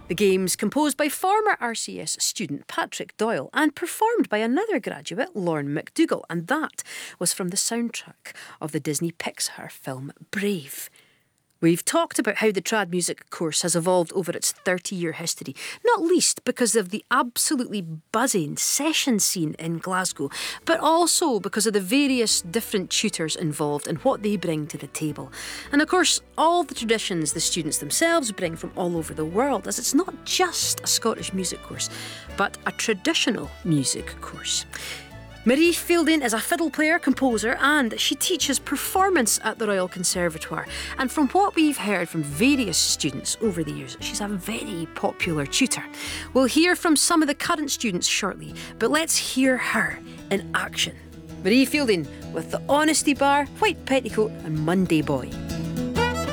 The game's composed by former RCS student Patrick Doyle and performed by another graduate, Lorne McDougall, and that was from the soundtrack of the Disney Pixar film Brave. We've talked about how the trad music course has evolved over its 30-year history, not least because of the absolutely buzzing session scene in Glasgow, but also because of the various different tutors involved and what they bring to the table. And of course, all the traditions the students themselves bring from all over the world, as it's not just a Scottish music course, but a traditional music course. Marie Fielding is a fiddle player, composer, and she teaches performance at the Royal Conservatoire. And from what we've heard from various students over the years, she's a very popular tutor. We'll hear from some of the current students shortly, but let's hear her in action. Marie Fielding with the Honesty Bar, White Petticoat and Monday Boy.